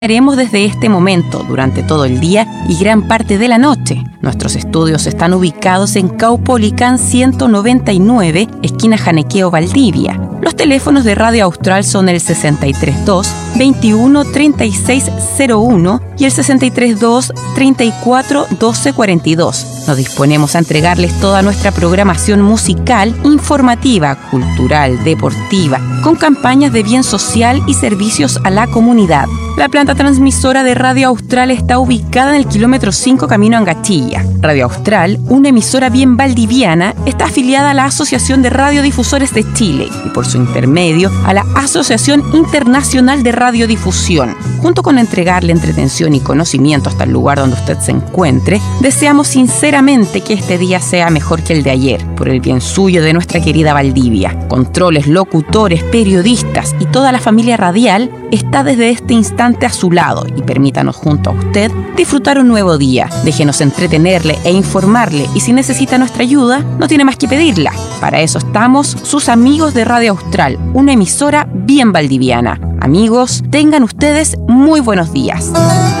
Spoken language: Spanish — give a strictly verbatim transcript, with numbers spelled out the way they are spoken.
Haremos desde este momento durante todo el día y gran parte de la noche. Nuestros estudios están ubicados en Caupolicán ciento noventa y nueve, esquina Janequeo, Valdivia. Los teléfonos de Radio Austral son el sesenta y tres dos, veintiuno, treinta y seis cero uno y el sesenta y tres dos, treinta y cuatro, doce cuarenta y dos. Nos disponemos a entregarles toda nuestra programación musical, informativa, cultural, deportiva, con campañas de bien social y servicios a la comunidad. La planta transmisora de Radio Austral está ubicada en el kilómetro cinco camino a Angachilla. Radio Austral, una emisora bien valdiviana, está afiliada a la Asociación de Radiodifusores de Chile y por su intermedio a la Asociación Internacional de Radiodifusión. Junto con entregarle entretención y conocimiento hasta el lugar donde usted se encuentre, deseamos sinceramente que este día sea mejor que el de ayer, por el bien suyo de nuestra querida Valdivia. Controles, locutores, periodistas y toda la familia radial está desde este instante a su lado y permítanos junto a usted disfrutar un nuevo día. Déjenos entretenerle e informarle y si necesita nuestra ayuda, no tiene más que pedirla. Para eso estamos sus amigos de Radio Austral, una emisora bien valdiviana. Amigos, tengan ustedes muy buenos días.